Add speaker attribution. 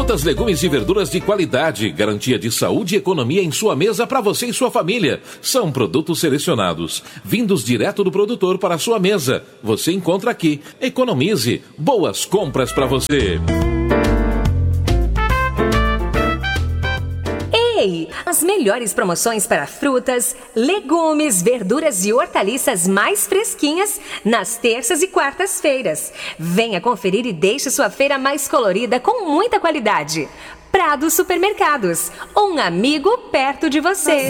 Speaker 1: Frutas, legumes e verduras de qualidade, garantia de saúde e economia em sua mesa para você e sua família. São produtos selecionados, vindos direto do produtor para a sua mesa. Você encontra aqui. Economize. Boas compras para você.
Speaker 2: Ei, as melhores promoções para frutas, legumes, verduras e hortaliças mais fresquinhas nas terças e quartas-feiras. Venha conferir e deixe sua feira mais colorida com muita qualidade. Prado Supermercados, um amigo perto de você.